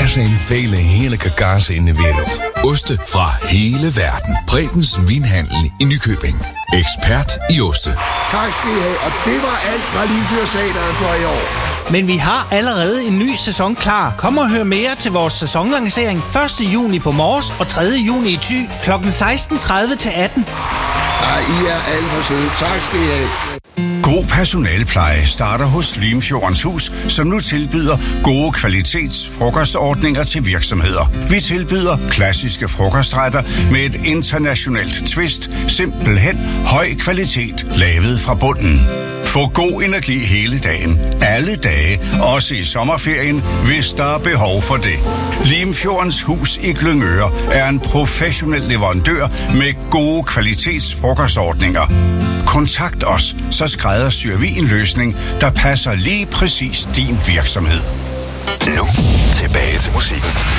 Er zijn vele heerlijke kazen in de wereld. Oste fra hele verden. Bredens Vinhandel i Nykøbing. Ekspert i oste. Tak skal I have, og det var alt fra Limfjordsteatret for i år. Men vi har allerede en ny sæson klar. Kom og hør mere til vores sæsonlancering 1. juni på Mors og 3. juni i Thy kl. 16:30 til 18. I er alle for søde. Tak skal I have. God personalpleje starter hos Limfjordens Hus, som nu tilbyder gode kvalitetsfrokostordninger til virksomheder. Vi tilbyder klassiske frokostretter med et internationalt twist, simpelthen høj kvalitet, lavet fra bunden. Få god energi hele dagen, alle dage, også i sommerferien, hvis der er behov for det. Limfjordens Hus i Glyngøre er en professionel leverandør med gode kvalitetsfrokostordninger. Kontakt os, så skræddersyr vi en løsning, der passer lige præcis din virksomhed. Nu tilbage til musikken.